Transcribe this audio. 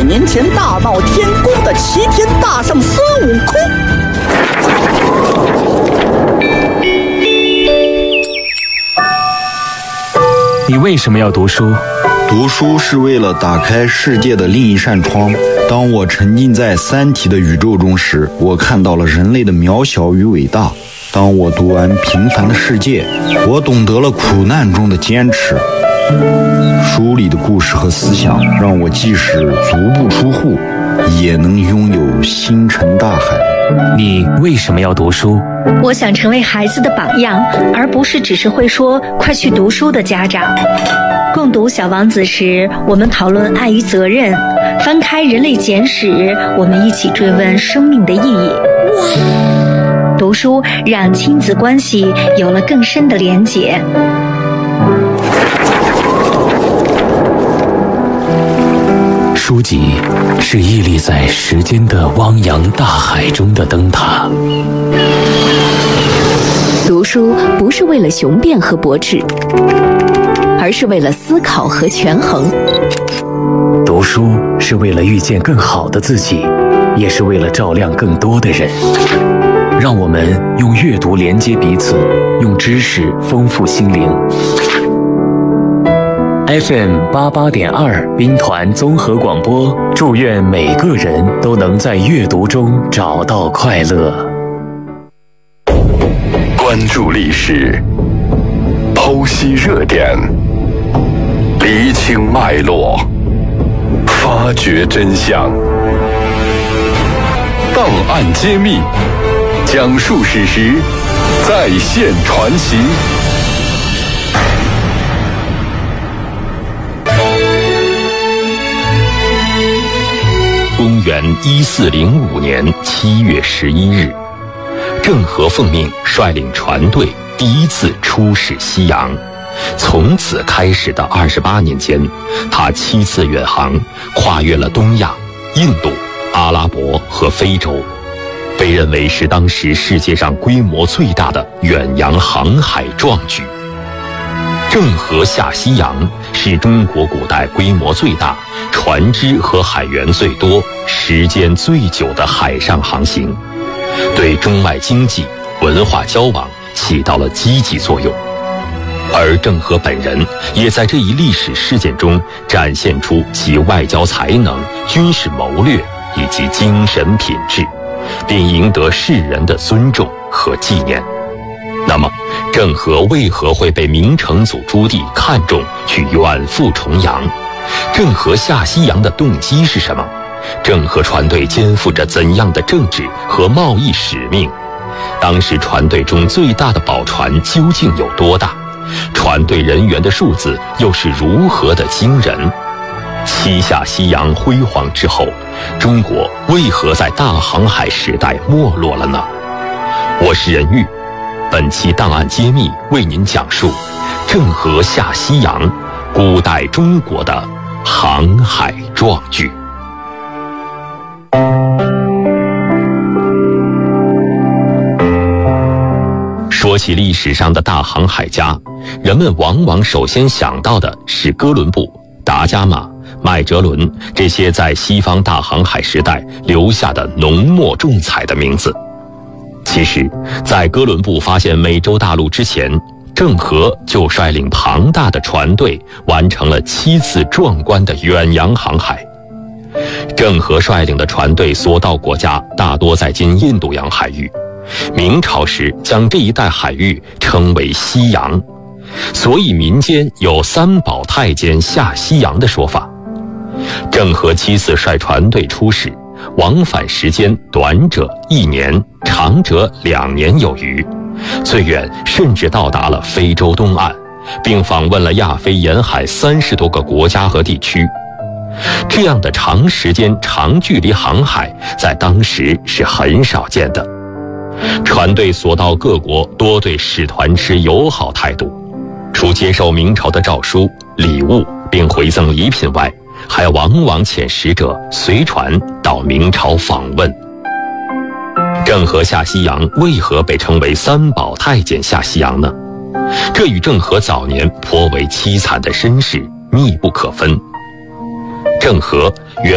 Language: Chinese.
年前大闹天宫的齐天大圣孙悟空。 你为什么要读书？ 读书是为了打开世界的另一扇窗。当我沉浸在三体的宇宙中时，我看到了人类的渺小与伟大。当我读完《平凡的世界》，我懂得了苦难中的坚持。书里的故事和思想让我即使足不出户，也能拥有星辰大海。 你为什么要读书？ 我想成为孩子的榜样，而不是只是会说快去读书的家长。共读《小王子》时，我们讨论爱与责任；翻开《人类简史》，我们一起追问生命的意义。读书让亲子关系有了更深的连结。 书籍是屹立在时间的汪洋大海中的灯塔。 读书不是为了雄辩和驳斥，而是为了思考和权衡。 读书是为了遇见更好的自己，也是为了照亮更多的人。让我们用阅读连接彼此，用知识丰富心灵。FM 88.2兵团综合广播，祝愿每个人都能在阅读中找到快乐。 关注历史，剖析热点，厘清脉络，发掘真相。档案揭秘，讲述史实，再现传奇。公元1405年7月11日，郑和奉命率领船队第一次出使西洋。从此开始的28年间，他7次远航，跨越了东亚、印度、阿拉伯和非洲，被认为是当时世界上规模最大的远洋航海壮举。郑和下西洋是中国古代规模最大、船只和海员最多、时间最久的海上航行，对中外经济、文化交往起到了积极作用。而郑和本人也在这一历史事件中展现出其外交才能、军事谋略以及精神品质，并赢得世人的尊重和纪念。那么，郑和为何会被明成祖朱棣看中去远赴重洋？郑和下西洋的动机是什么？郑和船队肩负着怎样的政治和贸易使命？当时船队中最大的宝船究竟有多大？船队人员的数字又是如何的惊人？七下西洋辉煌之后，中国为何在大航海时代没落了呢？我是任玉，本期档案揭秘为您讲述郑和下西洋，古代中国的航海壮举。说起历史上的大航海家，人们往往首先想到的是哥伦布、达伽马、麦哲伦这些在西方大航海时代留下的浓墨重彩的名字。其实，在哥伦布发现美洲大陆之前，郑和就率领庞大的船队完成了7次壮观的远洋航海。郑和率领的船队所到国家大多在今印度洋海域，明朝时将这一带海域称为西洋，所以民间有三宝太监下西洋的说法。郑和7次率船队出使，往返时间短者1年，长者2年有余，最远甚至到达了非洲东岸，并访问了亚非沿海30多个国家和地区。这样的长时间、长距离航海在当时是很少见的。船队所到各国多对使团持友好态度，除接受明朝的诏书、礼物并回赠礼品外，还往往遣使者随船到明朝访问。郑和下西洋为何被称为三宝太监下西洋呢？这与郑和早年颇为凄惨的身世密不可分。郑和原